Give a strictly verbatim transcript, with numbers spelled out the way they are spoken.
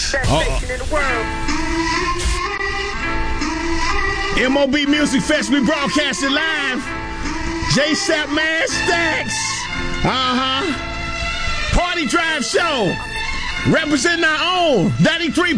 Best Uh-oh. station in the world. M O B Music Fest, we broadcasted live. J-Sap Man Stacks. Uh-huh. Party Drive Show. Representing our own ninety-three